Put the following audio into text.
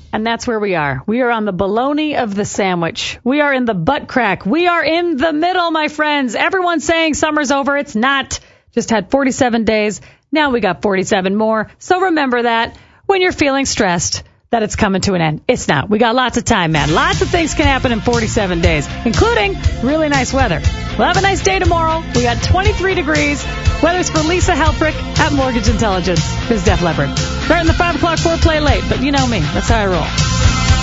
And that's where we are. We are on the bologna of the sandwich. We are in the butt crack. We are in the middle, my friends. Everyone's saying summer's over. It's not. Just had 47 days. Now we got 47 more. So remember that when you're feeling stressed, that it's coming to an end. It's not. We got lots of time, man. Lots of things can happen in 47 days, including really nice weather. We'll have a nice day tomorrow. We got 23 degrees. Weather's for Lisa Helfrich at Mortgage Intelligence. This is Def Leppard. Starting the 5 o'clock foreplay late, but you know me. That's how I roll.